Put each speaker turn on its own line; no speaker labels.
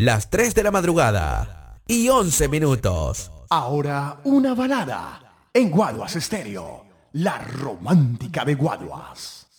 las 3 de la madrugada y 11 minutos.
Ahora una balada en Guaduas Estéreo, la romántica de Guaduas.